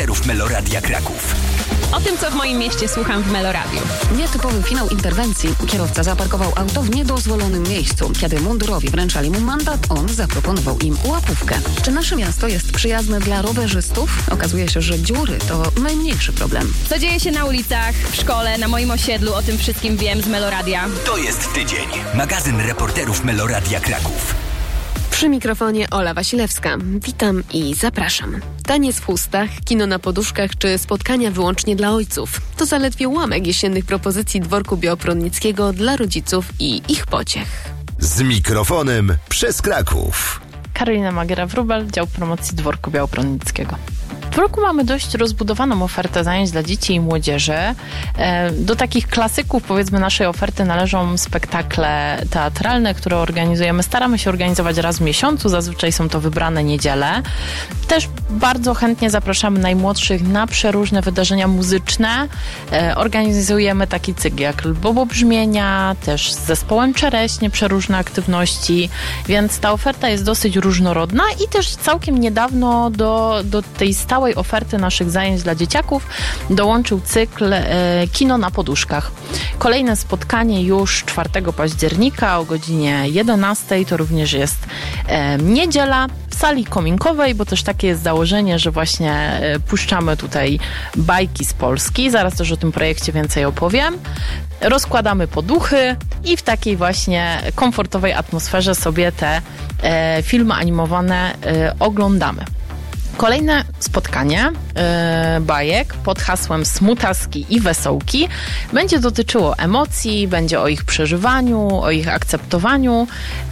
reporterów Meloradia Kraków. O tym, co w moim mieście słucham w Meloradiu. Nietypowy finał interwencji. Kierowca zaparkował auto w niedozwolonym miejscu. Kiedy mundurowi wręczali mu mandat, on zaproponował im łapówkę. Czy nasze miasto jest przyjazne dla rowerzystów? Okazuje się, że dziury to najmniejszy problem. Co dzieje się na ulicach, w szkole, na moim osiedlu, o tym wszystkim wiem z Meloradia. To jest Tydzień. Magazyn reporterów Meloradia Kraków. Przy mikrofonie Ola Wasilewska. Witam i zapraszam. Taniec w chustach, kino na poduszkach czy spotkania wyłącznie dla ojców. To zaledwie ułamek jesiennych propozycji Dworku Białopronnickiego dla rodziców i ich pociech. Z mikrofonem przez Kraków. Karolina Magiera-Wróbel, dział promocji Dworku Białopronnickiego. W roku mamy dość rozbudowaną ofertę zajęć dla dzieci i młodzieży. Do takich klasyków, powiedzmy, naszej oferty należą spektakle teatralne, które organizujemy. Staramy się organizować raz w miesiącu, zazwyczaj są to wybrane niedziele. Też bardzo chętnie zapraszamy najmłodszych na przeróżne wydarzenia muzyczne. Organizujemy taki cykl jak Bobobrzmienia, też z zespołem Czereśnie, przeróżne aktywności, więc ta oferta jest dosyć różnorodna i też całkiem niedawno do tej stałej oferty naszych zajęć dla dzieciaków dołączył cykl Kino na poduszkach. Kolejne spotkanie już 4 października o godzinie 11. To również jest niedziela w sali kominkowej, bo też takie jest założenie, że właśnie puszczamy tutaj bajki z Polski. Zaraz też o tym projekcie więcej opowiem. Rozkładamy poduchy i w takiej właśnie komfortowej atmosferze sobie te filmy animowane oglądamy. Kolejne spotkanie bajek pod hasłem Smutaski i Wesołki będzie dotyczyło emocji, będzie o ich przeżywaniu, o ich akceptowaniu.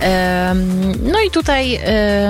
No i tutaj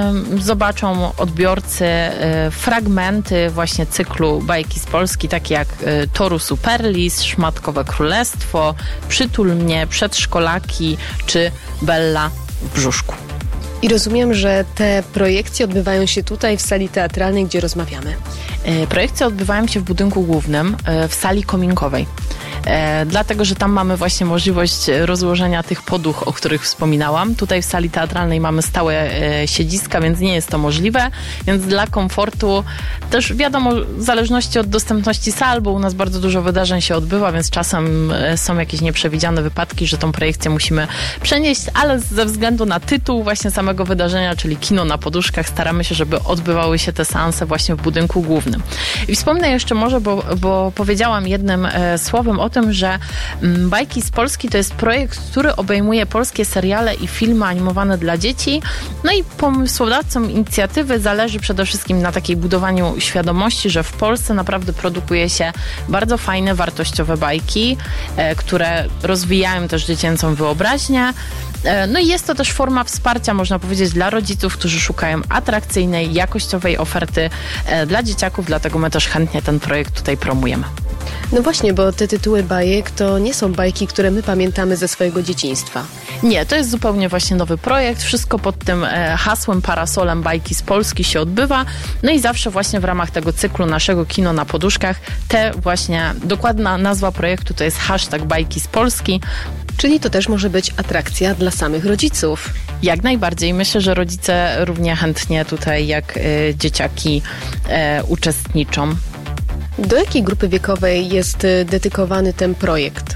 zobaczą odbiorcy fragmenty właśnie cyklu bajki z Polski, takie jak Toru Superlis, Szmatkowe Królestwo, Przytul mnie, Przedszkolaki czy Bella w brzuszku. I rozumiem, że te projekcje odbywają się tutaj w sali teatralnej, gdzie rozmawiamy. Projekcje odbywają się w budynku głównym, w sali kominkowej. Dlatego, że tam mamy właśnie możliwość rozłożenia tych poduch, o których wspominałam. Tutaj w sali teatralnej mamy stałe siedziska, więc nie jest to możliwe. Więc dla komfortu też wiadomo, w zależności od dostępności sal, bo u nas bardzo dużo wydarzeń się odbywa, więc czasem są jakieś nieprzewidziane wypadki, że tą projekcję musimy przenieść, ale ze względu na tytuł właśnie samego wydarzenia, czyli Kino na poduszkach, staramy się, żeby odbywały się te seanse właśnie w budynku głównym. I wspomnę jeszcze może, bo powiedziałam jednym słowem o tym, że Bajki z Polski to jest projekt, który obejmuje polskie seriale i filmy animowane dla dzieci. No i pomysłodawcom inicjatywy zależy przede wszystkim na takiej budowaniu świadomości, że w Polsce naprawdę produkuje się bardzo fajne, wartościowe bajki, które rozwijają też dziecięcą wyobraźnię. No i jest to też forma wsparcia, można powiedzieć, dla rodziców, którzy szukają atrakcyjnej, jakościowej oferty dla dzieciaków, dlatego my też chętnie ten projekt tutaj promujemy. No właśnie, bo te tytuły bajek to nie są bajki, które my pamiętamy ze swojego dzieciństwa. Nie, to jest zupełnie właśnie nowy projekt. Wszystko pod tym hasłem, parasolem Bajki z Polski się odbywa. No i zawsze właśnie w ramach tego cyklu naszego Kino na poduszkach te właśnie, dokładna nazwa projektu to jest hashtag Bajki z Polski. Czyli to też może być atrakcja dla samych rodziców. Jak najbardziej. Myślę, że rodzice równie chętnie tutaj jak dzieciaki uczestniczą. Do jakiej grupy wiekowej jest dedykowany ten projekt?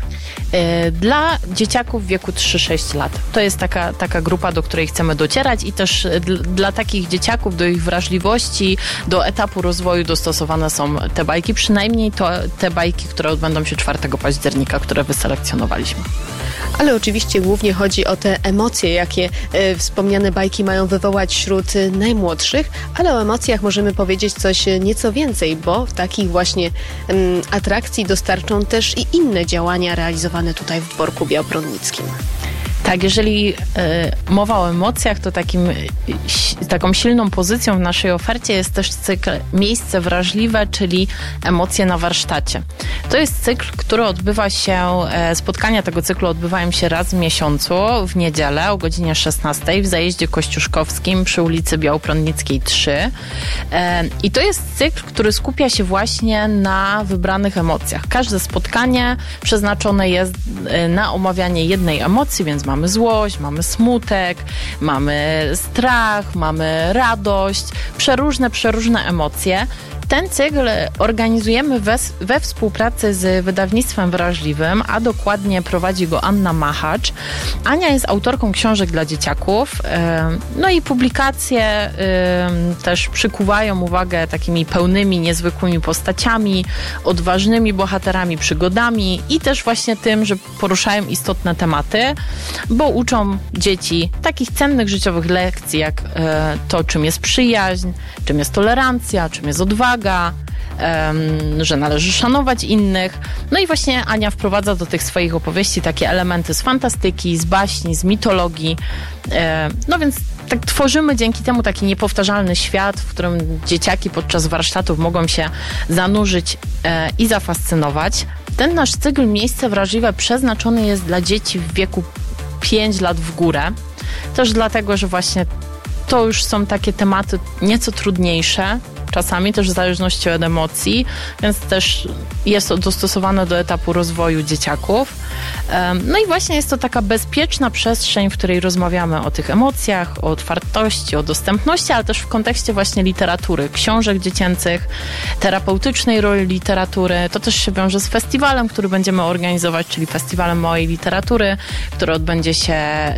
Dla dzieciaków w wieku 3-6 lat. To jest taka grupa, do której chcemy docierać i też dla takich dzieciaków, do ich wrażliwości, do etapu rozwoju dostosowane są te bajki, przynajmniej te bajki, które odbędą się 4 października, które wyselekcjonowaliśmy. Ale oczywiście głównie chodzi o te emocje, jakie wspomniane bajki mają wywołać wśród najmłodszych, ale o emocjach możemy powiedzieć coś nieco więcej, bo takich właśnie atrakcji dostarczą też i inne działania realizowane tutaj w Dworku Białopronnickim. Tak, jeżeli mowa o emocjach, to taką silną pozycją w naszej ofercie jest też cykl Miejsce wrażliwe, czyli emocje na warsztacie. To jest cykl, który odbywa się, spotkania tego cyklu odbywają się raz w miesiącu, w niedzielę o godzinie 16 w zajeździe kościuszkowskim przy ulicy Białopronnickiej 3. I to jest cykl, który skupia się właśnie na wybranych emocjach. Każde spotkanie przeznaczone jest na omawianie jednej emocji, więc mamy złość, mamy smutek, mamy strach, mamy radość, przeróżne emocje. Ten cykl organizujemy we współpracy z wydawnictwem Wrażliwym, a dokładnie prowadzi go Anna Machacz. Ania jest autorką książek dla dzieciaków, no i publikacje też przykuwają uwagę takimi pełnymi, niezwykłymi postaciami, odważnymi bohaterami, przygodami i też właśnie tym, że poruszają istotne tematy, bo uczą dzieci takich cennych życiowych lekcji, jak to, czym jest przyjaźń, czym jest tolerancja, czym jest odwaga, że należy szanować innych. No i właśnie Ania wprowadza do tych swoich opowieści takie elementy z fantastyki, z baśni, z mitologii. No więc tak tworzymy dzięki temu taki niepowtarzalny świat, w którym dzieciaki podczas warsztatów mogą się zanurzyć i zafascynować. Ten nasz cykl Miejsce Wrażliwe przeznaczony jest dla dzieci w wieku 5 lat w górę. Też dlatego, że właśnie to już są takie tematy nieco trudniejsze, czasami też w zależności od emocji, więc też jest to dostosowane do etapu rozwoju dzieciaków. No i właśnie jest to taka bezpieczna przestrzeń, w której rozmawiamy o tych emocjach, o otwartości, o dostępności, ale też w kontekście właśnie literatury, książek dziecięcych, terapeutycznej roli literatury. To też się wiąże z festiwalem, który będziemy organizować, czyli Festiwalem Małej Literatury, który odbędzie się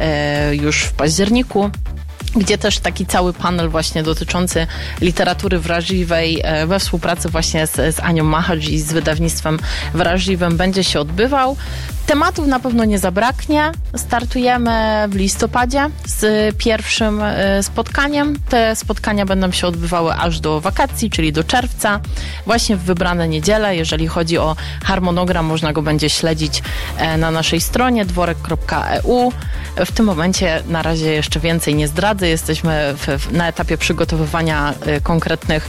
już w październiku, gdzie też taki cały panel właśnie dotyczący literatury wrażliwej we współpracy właśnie z Anią Machacz i z wydawnictwem Wrażliwym będzie się odbywał. Tematów na pewno nie zabraknie. Startujemy w listopadzie z pierwszym spotkaniem. Te spotkania będą się odbywały aż do wakacji, czyli do czerwca, właśnie w wybrane niedziele. Jeżeli chodzi o harmonogram, można go będzie śledzić na naszej stronie dworek.eu. W tym momencie na razie jeszcze więcej nie zdradzę. Jesteśmy na etapie przygotowywania konkretnych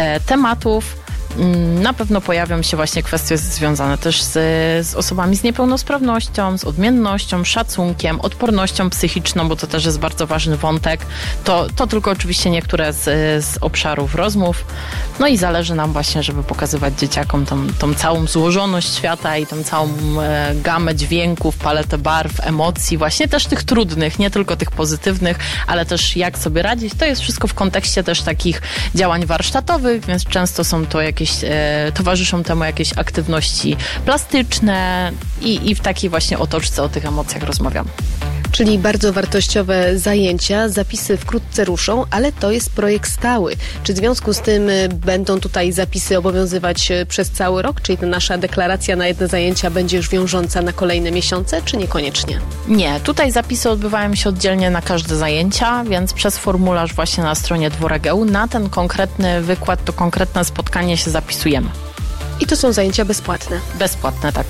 tematów. Na pewno pojawią się właśnie kwestie związane też z osobami z niepełnosprawnością, z odmiennością, szacunkiem, odpornością psychiczną, bo to też jest bardzo ważny wątek. To tylko oczywiście niektóre z obszarów rozmów. No i zależy nam właśnie, żeby pokazywać dzieciakom tą całą złożoność świata i tą całą gamę dźwięków, paletę barw, emocji, właśnie też tych trudnych, nie tylko tych pozytywnych, ale też jak sobie radzić. To jest wszystko w kontekście też takich działań warsztatowych, więc często są to jakieś towarzyszą temu jakieś aktywności plastyczne i w takiej właśnie otoczce o tych emocjach rozmawiamy. Czyli bardzo wartościowe zajęcia, zapisy wkrótce ruszą, ale to jest projekt stały. Czy w związku z tym będą tutaj zapisy obowiązywać przez cały rok? Czyli ta nasza deklaracja na jedne zajęcia będzie już wiążąca na kolejne miesiące, czy niekoniecznie? Nie, tutaj zapisy odbywają się oddzielnie na każde zajęcia, więc przez formularz właśnie na stronie Dworek.eu na ten konkretny wykład, to konkretne spotkanie się zapisujemy. I to są zajęcia bezpłatne? Bezpłatne, tak.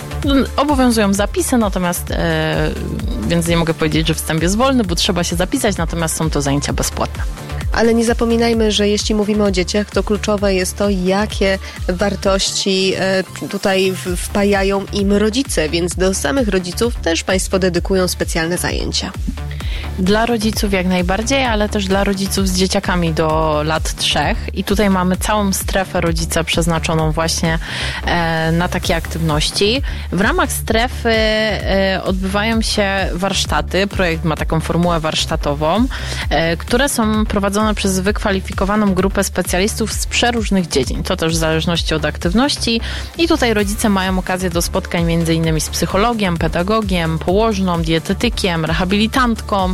Obowiązują zapisy, natomiast więc nie mogę powiedzieć, że wstęp jest wolny, bo trzeba się zapisać, natomiast są to zajęcia bezpłatne. Ale nie zapominajmy, że jeśli mówimy o dzieciach, to kluczowe jest to, jakie wartości tutaj wpajają im rodzice, więc do samych rodziców też Państwo dedykują specjalne zajęcia. Dla rodziców jak najbardziej, ale też dla rodziców z dzieciakami do lat 3 i tutaj mamy całą strefę rodzica przeznaczoną właśnie na takie aktywności. W ramach strefy odbywają się warsztaty, projekt ma taką formułę warsztatową, które są prowadzone przez wykwalifikowaną grupę specjalistów z przeróżnych dziedzin. To też w zależności od aktywności i tutaj rodzice mają okazję do spotkań m.in. z psychologiem, pedagogiem, położną, dietetykiem, rehabilitantką,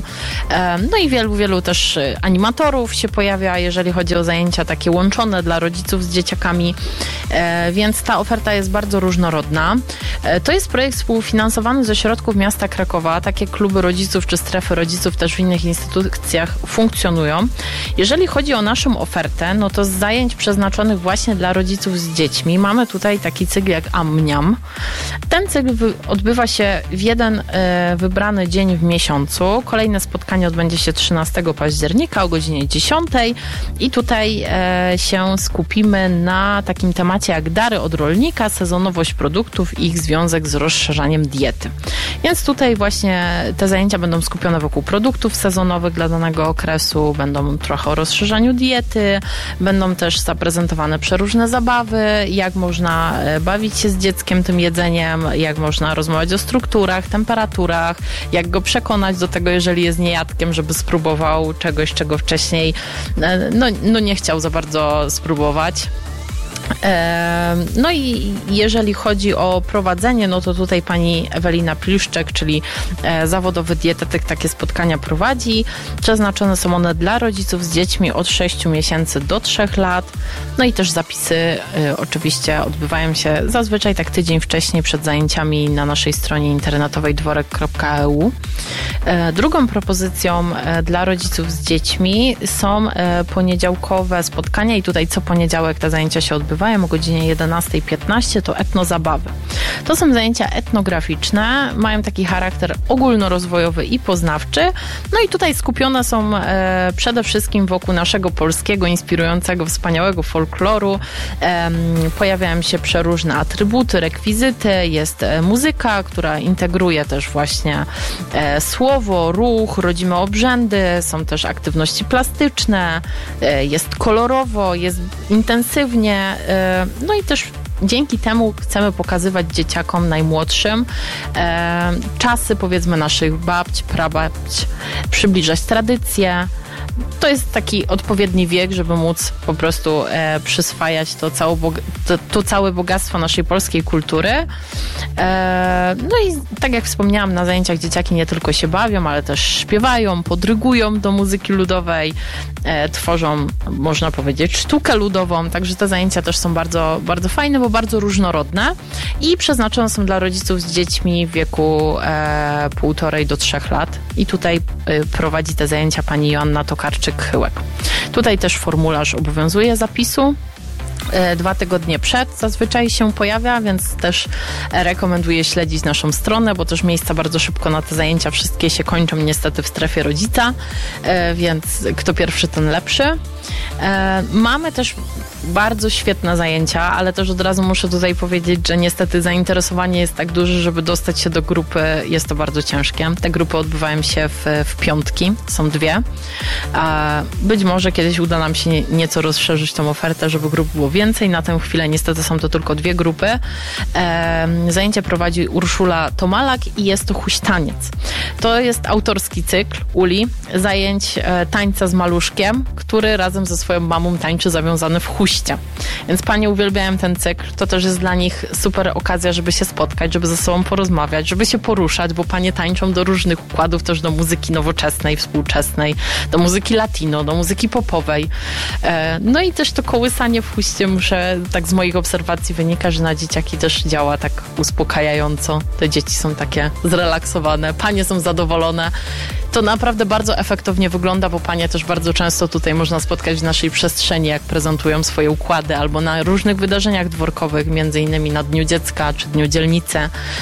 no i wielu też animatorów się pojawia, jeżeli chodzi o zajęcia takie łączone dla rodziców z dzieciakami, więc ta oferta jest bardzo różnorodna. To jest projekt współfinansowany ze środków miasta Krakowa. Takie kluby rodziców czy strefy rodziców też w innych instytucjach funkcjonują. Jeżeli chodzi o naszą ofertę, no to z zajęć przeznaczonych właśnie dla rodziców z dziećmi mamy tutaj taki cykl jak Am-Niam. Ten cykl odbywa się w jeden wybrany dzień w miesiącu. Kolejne spotkanie odbędzie się 13 października o godzinie 10 i tutaj się skupimy na takim temacie jak dary od rolnika, sezonowość produktów i ich związek z rozszerzaniem diety. Więc tutaj właśnie te zajęcia będą skupione wokół produktów sezonowych dla danego okresu, będą trochę o rozszerzaniu diety, będą też zaprezentowane przeróżne zabawy, jak można bawić się z dzieckiem tym jedzeniem, jak można rozmawiać o strukturach, temperaturach, jak go przekonać do tego, jeżeli jest niejadkiem, żeby spróbował czegoś, czego wcześniej no nie chciał za bardzo spróbować. No i jeżeli chodzi o prowadzenie, no to tutaj pani Ewelina Pliszczek, czyli zawodowy dietetyk, takie spotkania prowadzi. Przeznaczone są one dla rodziców z dziećmi od 6 miesięcy do 3 lat. No i też zapisy oczywiście odbywają się zazwyczaj tak tydzień wcześniej przed zajęciami na naszej stronie internetowej dworek.eu. Drugą propozycją dla rodziców z dziećmi są poniedziałkowe spotkania i tutaj co poniedziałek te zajęcia się odbywają o godzinie 11:15, to etnozabawy. To są zajęcia etnograficzne, mają taki charakter ogólnorozwojowy i poznawczy. No i tutaj skupione są przede wszystkim wokół naszego polskiego, inspirującego, wspaniałego folkloru. Pojawiają się przeróżne atrybuty, rekwizyty, jest muzyka, która integruje też właśnie słowo, ruch, rodzime obrzędy, są też aktywności plastyczne, jest kolorowo, jest intensywnie, no i też dzięki temu chcemy pokazywać dzieciakom najmłodszym czasy, powiedzmy, naszych babć, prababć, przybliżać tradycje. To jest taki odpowiedni wiek, żeby móc po prostu przyswajać to całe bogactwo naszej polskiej kultury. No i tak jak wspomniałam, na zajęciach dzieciaki nie tylko się bawią, ale też śpiewają, podrygują do muzyki ludowej, tworzą, można powiedzieć, sztukę ludową, także te zajęcia też są bardzo, bardzo fajne, bo bardzo różnorodne i przeznaczone są dla rodziców z dziećmi w wieku 1,5 do 3 lat. I tutaj prowadzi te zajęcia pani Joanna Tokarczyk-Chyłek. Tutaj też formularz obowiązuje zapisu. 2 tygodnie przed zazwyczaj się pojawia, więc też rekomenduję śledzić naszą stronę, bo też miejsca bardzo szybko na te zajęcia wszystkie się kończą niestety w strefie rodzica, więc kto pierwszy, ten lepszy. Mamy też bardzo świetne zajęcia, ale też od razu muszę tutaj powiedzieć, że niestety zainteresowanie jest tak duże, żeby dostać się do grupy, jest to bardzo ciężkie. Te grupy odbywają się w piątki, są 2. Być może kiedyś uda nam się nieco rozszerzyć tą ofertę, żeby grup było więcej. Na tę chwilę niestety są to tylko 2 grupy. Zajęcia prowadzi Urszula Tomalak i jest to huśtaniec. To jest autorski cykl Uli, zajęć tańca z maluszkiem, który razem ze swoją mamą tańczy zawiązany w huście. Więc panie uwielbiają ten cykl. To też jest dla nich super okazja, żeby się spotkać, żeby ze sobą porozmawiać, żeby się poruszać, bo panie tańczą do różnych układów, też do muzyki nowoczesnej, współczesnej, do muzyki latino, do muzyki popowej. No i też to kołysanie w huście, tak z moich obserwacji wynika, że na dzieciaki też działa tak uspokajająco. Te dzieci są takie zrelaksowane, panie są zadowolone. To naprawdę bardzo efektownie wygląda, bo panie też bardzo często tutaj można spotkać w naszej przestrzeni, jak prezentują swoje układy, albo na różnych wydarzeniach dworkowych, między innymi na Dniu Dziecka czy Dniu Dzielnicy.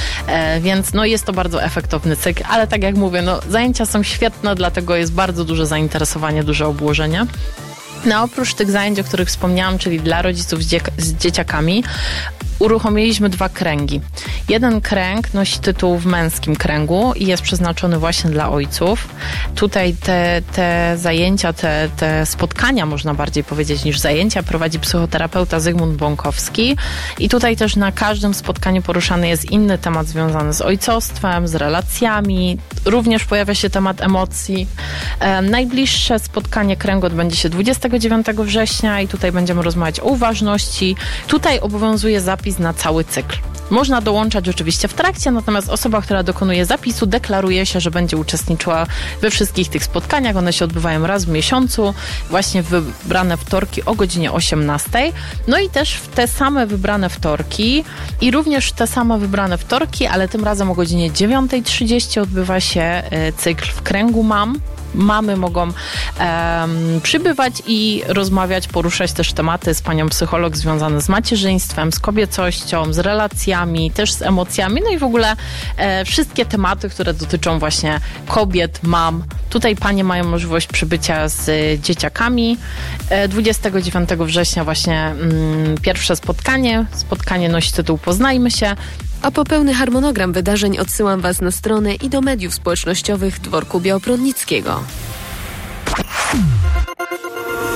Więc no jest to bardzo efektowny cykl, ale tak jak mówię, no zajęcia są świetne, dlatego jest bardzo duże zainteresowanie, duże obłożenie. No oprócz tych zajęć, o których wspomniałam, czyli dla rodziców z dzieciakami, uruchomiliśmy 2 kręgi. Jeden kręg nosi tytuł w męskim kręgu i jest przeznaczony właśnie dla ojców. Tutaj te zajęcia, te spotkania, można bardziej powiedzieć niż zajęcia, prowadzi psychoterapeuta Zygmunt Bąkowski i tutaj też na każdym spotkaniu poruszany jest inny temat związany z ojcostwem, z relacjami. Również pojawia się temat emocji. Najbliższe spotkanie kręgu odbędzie się 29 września i tutaj będziemy rozmawiać o uważności. Tutaj obowiązuje zapis na cały cykl. Można dołączać oczywiście w trakcie, natomiast osoba, która dokonuje zapisu, deklaruje się, że będzie uczestniczyła we wszystkich tych spotkaniach. One się odbywają raz w miesiącu, właśnie w wybrane wtorki o godzinie 18. No i też w te same wybrane wtorki i również te same wybrane wtorki, ale tym razem o godzinie 9:30 odbywa się cykl w kręgu mam. Mamy mogą przybywać i rozmawiać, poruszać też tematy z panią psycholog związane z macierzyństwem, z kobiecością, z relacjami, też z emocjami, no i w ogóle wszystkie tematy, które dotyczą właśnie kobiet, mam. Tutaj panie mają możliwość przybycia z dzieciakami. 29 września właśnie pierwsze spotkanie nosi tytuł Poznajmy się. A po pełny harmonogram wydarzeń odsyłam Was na stronę i do mediów społecznościowych Dworku Białobrodnickiego.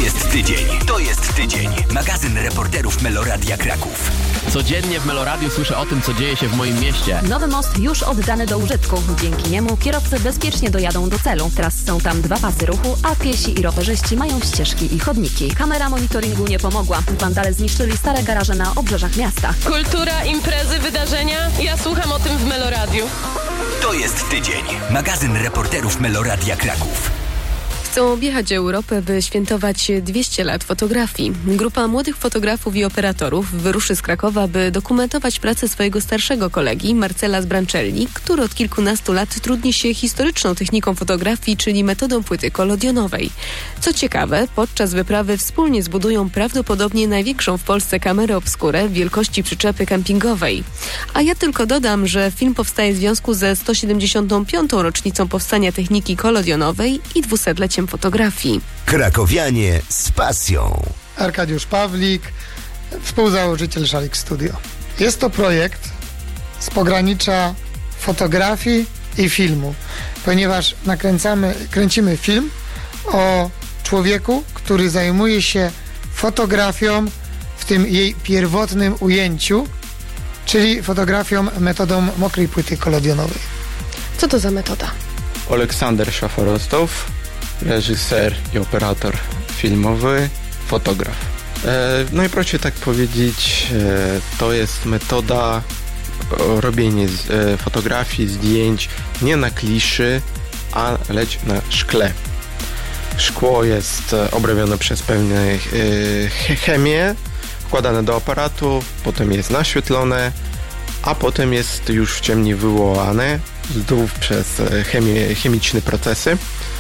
jest tydzień. To jest tydzień. Magazyn reporterów Meloradia Kraków. Codziennie w Meloradiu słyszę o tym, co dzieje się w moim mieście. Nowy most już oddany do użytku. Dzięki niemu kierowcy bezpiecznie dojadą do celu. Teraz są tam 2 pasy ruchu, a piesi i rowerzyści mają ścieżki i chodniki. Kamera monitoringu nie pomogła. Wandale zniszczyli stare garaże na obrzeżach miasta. Kultura, imprezy, wydarzenia. Ja słucham o tym w Meloradiu. To jest tydzień. Magazyn reporterów Meloradia Kraków. Chcą objechać Europę, by świętować 200 lat fotografii. Grupa młodych fotografów i operatorów wyruszy z Krakowa, by dokumentować pracę swojego starszego kolegi, Marcela Zbrancelli, który od kilkunastu lat trudni się historyczną techniką fotografii, czyli metodą płyty kolodionowej. Co ciekawe, podczas wyprawy wspólnie zbudują prawdopodobnie największą w Polsce kamerę obskurę wielkości przyczepy kempingowej. A ja tylko dodam, że film powstaje w związku ze 175. rocznicą powstania techniki kolodionowej i 200-leciem fotografii. Krakowianie z pasją. Arkadiusz Pawlik, współzałożyciel Szalik Studio. Jest to projekt z pogranicza fotografii i filmu, ponieważ kręcimy film o człowieku, który zajmuje się fotografią w tym jej pierwotnym ujęciu, czyli fotografią metodą mokrej płyty kolodionowej. Co to za metoda? Aleksander Szaforostow, reżyser i operator filmowy, fotograf. Najprościej tak powiedzieć, to jest metoda robienia fotografii, zdjęć nie na kliszy, a lecz na szkle. Szkło jest obrabione przez pewną chemię, wkładane do aparatu, potem jest naświetlone, a potem jest już w ciemni wywołane znów przez chemiczne procesy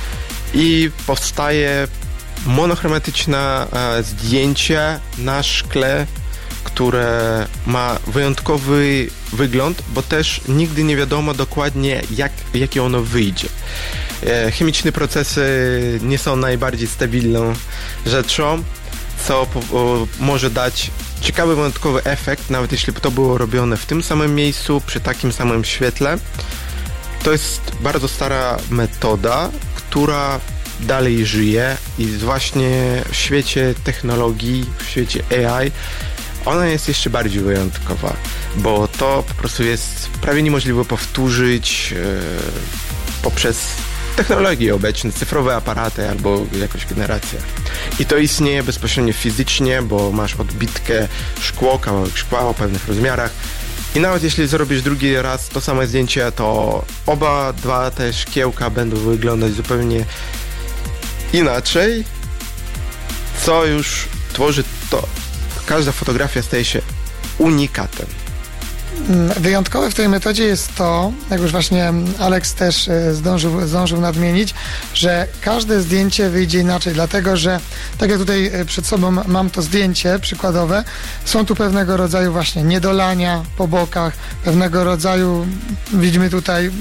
i powstaje monochromatyczne zdjęcie na szkle, które ma wyjątkowy wygląd, bo też nigdy nie wiadomo dokładnie jakie ono wyjdzie. Chemiczne procesy nie są najbardziej stabilną rzeczą, co może dać ciekawy, wyjątkowy efekt, nawet jeśli to było robione w tym samym miejscu, przy takim samym świetle. To jest bardzo stara metoda, która dalej żyje i właśnie w świecie technologii, w świecie AI, ona jest jeszcze bardziej wyjątkowa, bo to po prostu jest prawie niemożliwe powtórzyć poprzez technologie obecne, cyfrowe aparaty albo jakąś generację. I to istnieje bezpośrednio fizycznie, bo masz odbitkę szkło, kawałek szkła o pewnych rozmiarach i nawet jeśli zrobisz drugi raz to samo zdjęcie, to dwa te szkiełka będą wyglądać zupełnie inaczej, co już tworzy to. Każda fotografia staje się unikatem. Wyjątkowe w tej metodzie jest to, jak już właśnie Aleks też zdążył nadmienić, że każde zdjęcie wyjdzie inaczej, dlatego że, tak jak tutaj przed sobą mam to zdjęcie przykładowe, są tu pewnego rodzaju właśnie niedolania po bokach, pewnego rodzaju, widzimy tutaj,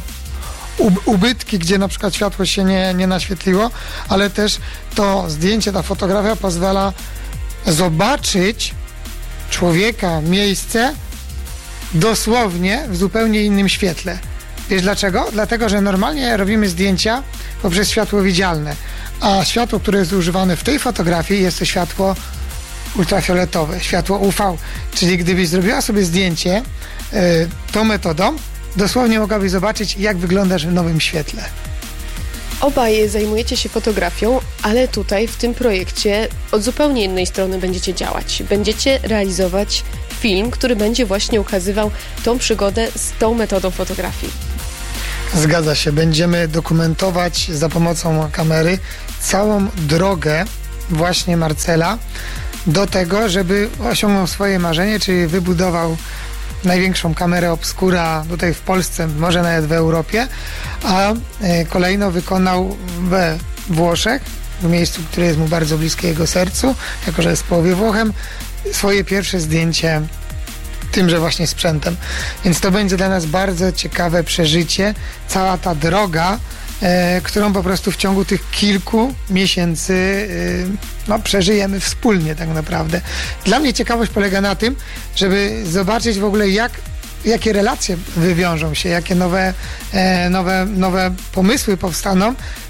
ubytki, gdzie na przykład światło się nie naświetliło, ale też to zdjęcie, ta fotografia pozwala zobaczyć człowieka, miejsce dosłownie w zupełnie innym świetle. Wiesz dlaczego? Dlatego, że normalnie robimy zdjęcia poprzez światło widzialne, a światło, które jest używane w tej fotografii, jest to światło ultrafioletowe, światło UV. Czyli gdybyś zrobiła sobie zdjęcie tą metodą, dosłownie mogłabyś zobaczyć, jak wyglądasz w nowym świetle. Obaj zajmujecie się fotografią, ale tutaj w tym projekcie od zupełnie innej strony będziecie działać. Będziecie realizować film, który będzie właśnie ukazywał tą przygodę z tą metodą fotografii. Zgadza się. Będziemy dokumentować za pomocą kamery całą drogę właśnie Marcela do tego, żeby osiągnął swoje marzenie, czyli wybudował największą kamerę obskura tutaj w Polsce, może nawet w Europie, a kolejno wykonał we Włoszech, w miejscu, które jest mu bardzo bliskie jego sercu, jako że jest w połowie Włochem, swoje pierwsze zdjęcie tymże właśnie sprzętem. Więc to będzie dla nas bardzo ciekawe przeżycie, cała ta droga, którą po prostu w ciągu tych kilku miesięcy przeżyjemy wspólnie tak naprawdę. Dla mnie ciekawość polega na tym, żeby zobaczyć w ogóle jakie relacje wywiążą się, jakie nowe pomysły powstaną w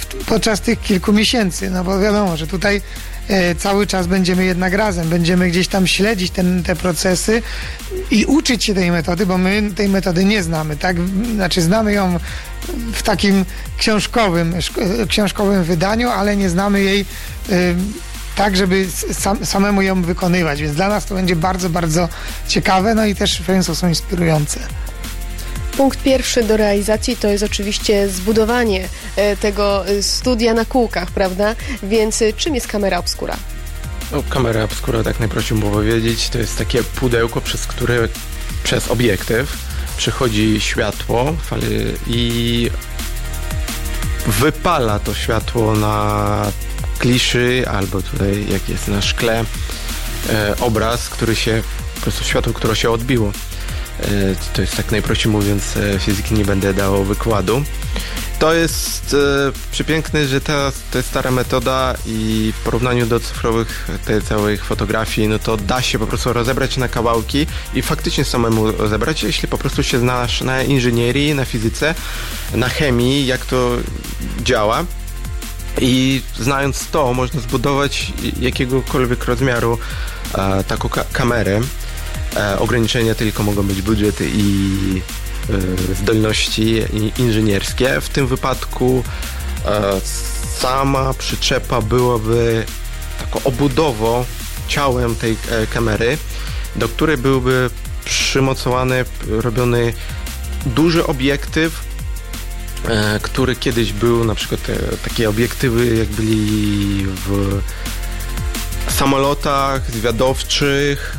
podczas tych kilku miesięcy, no bo wiadomo, że tutaj cały czas będziemy jednak razem, będziemy gdzieś tam śledzić te procesy i uczyć się tej metody, bo my tej metody nie znamy, tak? Znaczy znamy ją w takim książkowym wydaniu, ale nie znamy jej tak, żeby samemu ją wykonywać, więc dla nas to będzie bardzo, bardzo ciekawe, no i też w pewien sposób inspirujące. Punkt pierwszy do realizacji to jest oczywiście zbudowanie tego studia na kółkach, prawda? Więc czym jest kamera obscura? No, kamera obscura, tak najprościej było powiedzieć, to jest takie pudełko, przez obiektyw przychodzi światło i wypala to światło na kliszy albo tutaj, jak jest na szkle, obraz, po prostu światło, które się odbiło. To jest tak najprościej mówiąc, fizyki nie będę dał wykładu. To jest przepiękne, że to jest stara metoda i w porównaniu do cyfrowych tej całych fotografii, no to da się po prostu rozebrać na kawałki i faktycznie samemu rozebrać, jeśli po prostu się znasz na inżynierii, na fizyce, na chemii, jak to działa. I znając to, można zbudować jakiegokolwiek rozmiaru taką kamerę. Ograniczenia tylko mogą być budżety i zdolności inżynierskie. W tym wypadku sama przyczepa byłaby taką obudową, ciałem tej kamery, do której byłby przymocowany, robiony duży obiektyw, który kiedyś był, na przykład takie obiektywy jak byli w samolotach zwiadowczych,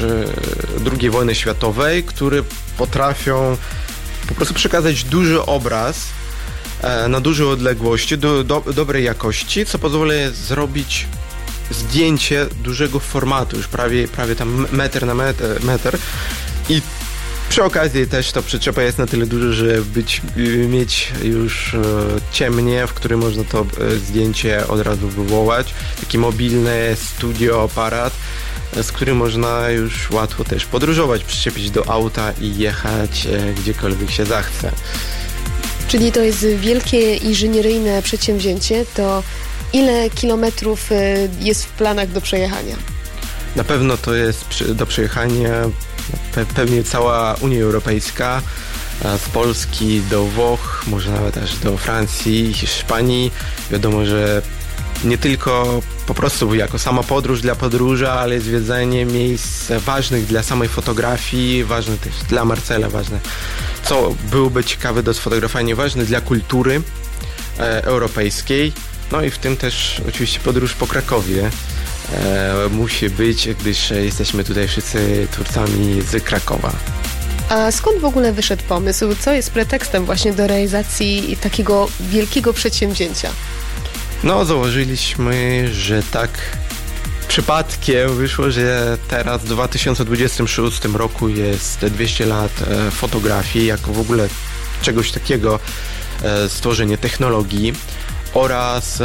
II wojny światowej, które potrafią po prostu przekazać duży obraz na dużej odległości, dobrej jakości, co pozwoli zrobić zdjęcie dużego formatu, już prawie tam metr na metr i przy okazji też ta przyczepa jest na tyle duża, żeby mieć już ciemnie, w którym można to zdjęcie od razu wywołać. Taki mobilny studio aparat, z którym można już łatwo też podróżować, przyczepić do auta i jechać gdziekolwiek się zachce. Czyli to jest wielkie inżynieryjne przedsięwzięcie, to ile kilometrów jest w planach do przejechania? Na pewno to jest do przejechania pewnie cała Unia Europejska, z Polski do Włoch, może nawet aż do Francji, Hiszpanii. Wiadomo, że nie tylko po prostu jako sama podróż dla podróża, ale zwiedzanie miejsc ważnych dla samej fotografii, ważne też dla Marcela, ważne, co byłoby ciekawe do sfotografowania, ważne dla kultury europejskiej. No i w tym też oczywiście podróż po Krakowie musi być, gdyż jesteśmy tutaj wszyscy twórcami z Krakowa. A skąd w ogóle wyszedł pomysł? Co jest pretekstem właśnie do realizacji takiego wielkiego przedsięwzięcia? No, założyliśmy, że tak przypadkiem wyszło, że teraz w 2026 roku jest 200 lat fotografii, jako w ogóle czegoś takiego, stworzenie technologii oraz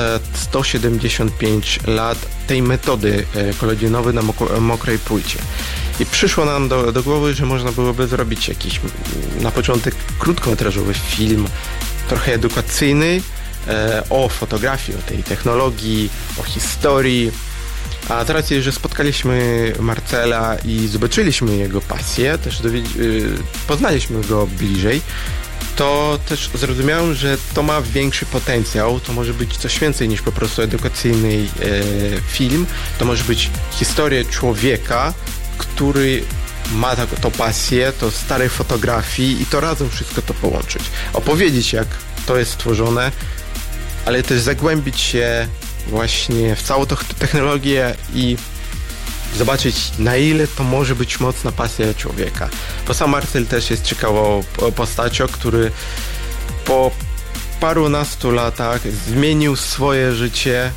175 lat tej metody kolageenowej na mokrej płycie. I przyszło nam do głowy, że można byłoby zrobić jakiś na początek krótkometrażowy film, trochę edukacyjny, o fotografii, o tej technologii, o historii. A z racji, że spotkaliśmy Marcela i zobaczyliśmy jego pasję, też poznaliśmy go bliżej, to też zrozumiałem, że to ma większy potencjał, to może być coś więcej niż po prostu edukacyjny film, to może być historia człowieka, który ma tą pasję, to starej fotografii i to razem wszystko to połączyć. Opowiedzieć, jak to jest stworzone, ale też zagłębić się właśnie w całą tą technologię i zobaczyć, na ile to może być mocna pasja człowieka. Bo sam Marcel też jest ciekawą postacią, który po parunastu latach zmienił swoje życie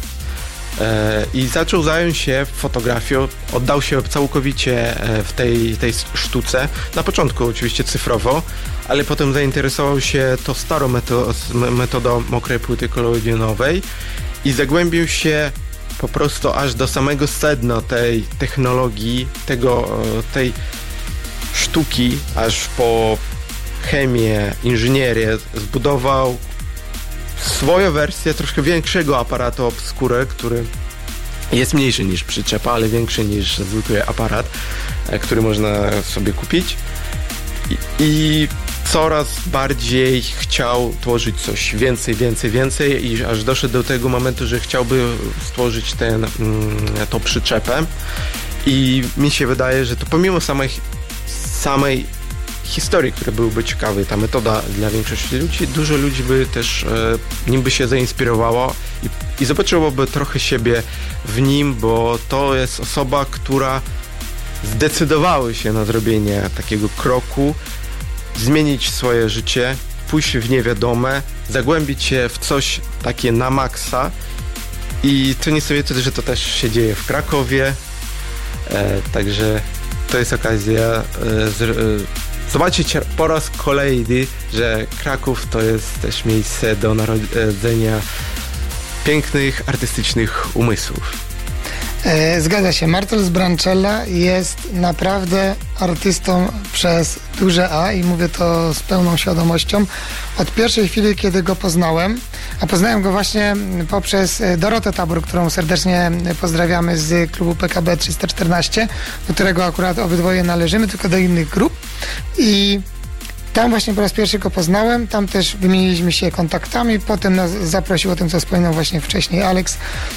i zaczął zająć się fotografią, oddał się całkowicie w tej sztuce. Na początku oczywiście cyfrowo, ale potem zainteresował się tą starą metodą mokrej płyty kolageenowej i zagłębił się po prostu aż do samego sedna tej technologii, tej sztuki, aż po chemię, inżynierię. Zbudował swoją wersję troszkę większego aparatu Obscure, który jest mniejszy niż przyczepa, ale większy niż zwykły aparat, który można sobie kupić. I coraz bardziej chciał tworzyć coś więcej i aż doszedł do tego momentu, że chciałby stworzyć tą przyczepę. I mi się wydaje, że to pomimo samej historii, która byłaby ciekawa, ta metoda dla większości ludzi, dużo ludzi by też nim by się zainspirowało i zobaczyłoby trochę siebie w nim, bo to jest osoba, która zdecydowała się na zrobienie takiego kroku, zmienić swoje życie, pójść w niewiadome, zagłębić się w coś takie na maksa i to nie sobie że to też się dzieje w Krakowie, także to jest okazja zobaczyć po raz kolejny, że Kraków to jest też miejsce do narodzenia pięknych, artystycznych umysłów. Zgadza się. Marcel Sbrancella jest naprawdę artystą przez duże A i mówię to z pełną świadomością. Od pierwszej chwili, kiedy go poznałem, a poznałem go właśnie poprzez Dorotę Tabor, którą serdecznie pozdrawiamy z klubu PKB 314, do którego akurat obydwoje należymy, tylko do innych grup. I tam właśnie po raz pierwszy go poznałem, tam też wymieniliśmy się kontaktami, potem nas zaprosił o tym, co wspominał właśnie wcześniej Alex,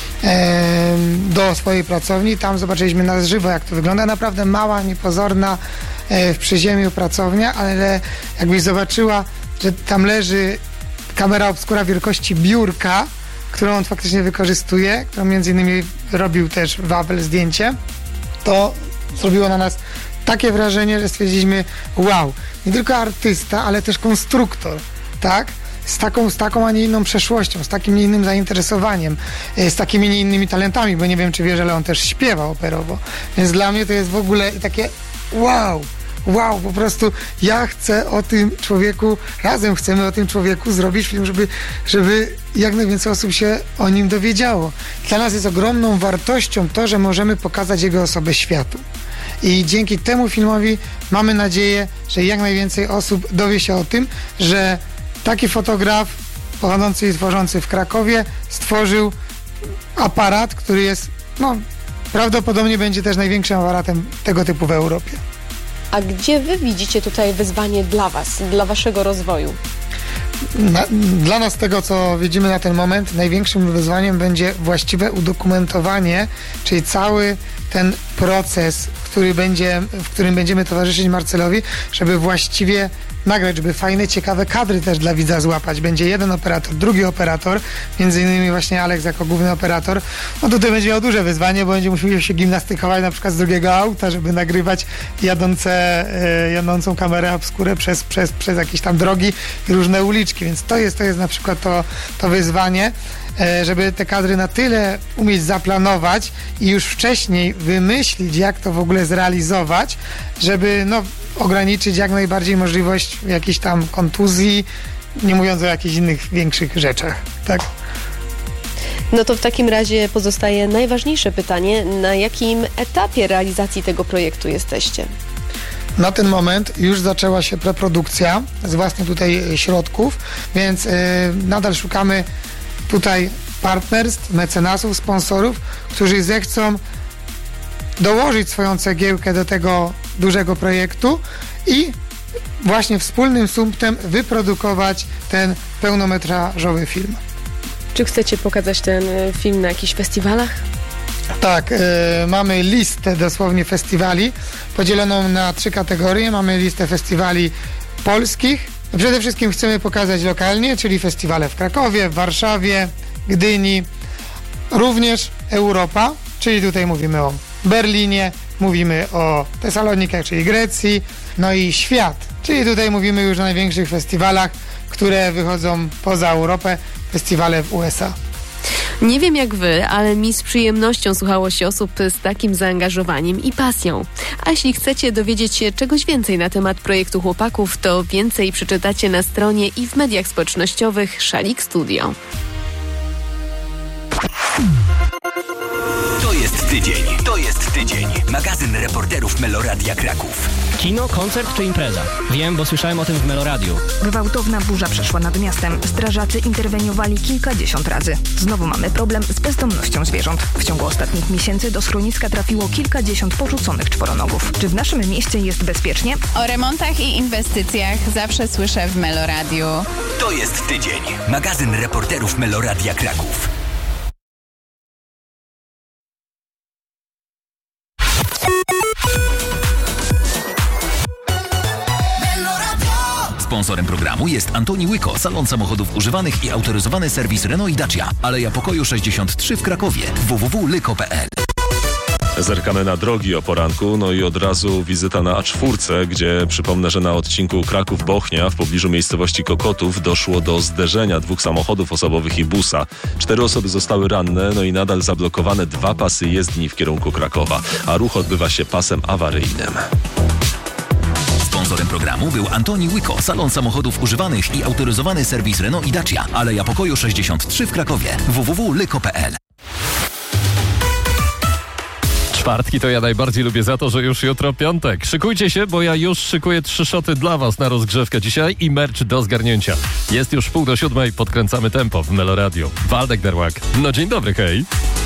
do swojej pracowni. Tam zobaczyliśmy na żywo, jak to wygląda. Naprawdę mała, niepozorna w przyziemiu pracownia, ale jakbyś zobaczyła, że tam leży kamera Obscura wielkości biurka, którą on faktycznie wykorzystuje, którą między innymi robił też Wawel zdjęcie, to zrobiło na nas takie wrażenie, że stwierdziliśmy, wow, nie tylko artysta, ale też konstruktor, tak? Z taką, a nie inną przeszłością, z takim nie innym zainteresowaniem, z takimi nie innymi talentami, bo nie wiem, czy wiesz, ale on też śpiewa operowo. Więc dla mnie to jest w ogóle takie wow, po prostu ja chcę o tym człowieku, razem chcemy o tym człowieku zrobić film, żeby jak najwięcej osób się o nim dowiedziało. Dla nas jest ogromną wartością to, że możemy pokazać jego osobę światu. I dzięki temu filmowi mamy nadzieję, że jak najwięcej osób dowie się o tym, że taki fotograf pochodzący i tworzący w Krakowie stworzył aparat, który jest, prawdopodobnie będzie też największym aparatem tego typu w Europie. A gdzie wy widzicie tutaj wyzwanie dla was, dla waszego rozwoju? Dla nas, tego co widzimy na ten moment, największym wyzwaniem będzie właściwe udokumentowanie, czyli cały ten proces, w którym będziemy towarzyszyć Marcelowi, żeby właściwie nagrać, żeby fajne, ciekawe kadry też dla widza złapać. Będzie jeden operator, drugi operator, między innymi właśnie Alex jako główny operator. Tutaj będzie miał duże wyzwanie, bo będzie musiał się gimnastykować na przykład z drugiego auta, żeby nagrywać jadącą kamerę Obscure przez jakieś tam drogi i różne uliczki, więc to jest na przykład to wyzwanie, żeby te kadry na tyle umieć zaplanować i już wcześniej wymyślić, jak to w ogóle zrealizować, żeby ograniczyć jak najbardziej możliwość jakiejś tam kontuzji, nie mówiąc o jakichś innych większych rzeczach, tak? No to w takim razie pozostaje najważniejsze pytanie, na jakim etapie realizacji tego projektu jesteście? Na ten moment już zaczęła się preprodukcja z własnych tutaj środków, więc nadal szukamy tutaj partnerstw, mecenasów, sponsorów, którzy zechcą dołożyć swoją cegiełkę do tego dużego projektu i właśnie wspólnym sumptem wyprodukować ten pełnometrażowy film. Czy chcecie pokazać ten film na jakichś festiwalach? Tak, mamy listę dosłownie festiwali podzieloną na 3 kategorie. Mamy listę festiwali polskich. Przede wszystkim chcemy pokazać lokalnie, czyli festiwale w Krakowie, w Warszawie, Gdyni, również Europa, czyli tutaj mówimy o Berlinie, mówimy o Tesalonikach, czyli Grecji, no i świat, czyli tutaj mówimy już o największych festiwalach, które wychodzą poza Europę, festiwale w USA. Nie wiem jak wy, ale mi z przyjemnością słuchało się osób z takim zaangażowaniem i pasją. A jeśli chcecie dowiedzieć się czegoś więcej na temat projektu chłopaków, to więcej przeczytacie na stronie i w mediach społecznościowych Szalik Studio. To jest tydzień. tydzień. Magazyn reporterów Meloradia Kraków. Kino, koncert czy impreza? Wiem, bo słyszałem o tym w Meloradiu. Gwałtowna burza przeszła nad miastem. Strażacy interweniowali kilkadziesiąt razy. Znowu mamy problem z bezdomnością zwierząt. W ciągu ostatnich miesięcy do schroniska trafiło kilkadziesiąt porzuconych czworonogów. Czy w naszym mieście jest bezpiecznie? O remontach i inwestycjach zawsze słyszę w Meloradiu. To jest tydzień. Magazyn reporterów Meloradia Kraków. Sponsorem programu jest Antoni Łyko, salon samochodów używanych i autoryzowany serwis Renault i Dacia. Aleja Pokoju 63 w Krakowie. www.lyko.pl. Zerkamy na drogi o poranku, no i od razu wizyta na A4, gdzie przypomnę, że na odcinku Kraków-Bochnia w pobliżu miejscowości Kokotów doszło do zderzenia dwóch samochodów osobowych i busa. 4 osoby zostały ranne, no i nadal zablokowane 2 pasy jezdni w kierunku Krakowa, a ruch odbywa się pasem awaryjnym. Sponsorem programu był Antoni Łyko, salon samochodów używanych i autoryzowany serwis Renault i Dacia. Aleja Pokoju 63 w Krakowie. www.lyko.pl. Czwartki to ja najbardziej lubię za to, że już jutro piątek. Szykujcie się, bo ja już szykuję 3 szoty dla was na rozgrzewkę dzisiaj i merch do zgarnięcia. Jest już 6:30, podkręcamy tempo w Meloradiu. Waldek Derłak. No dzień dobry, hej.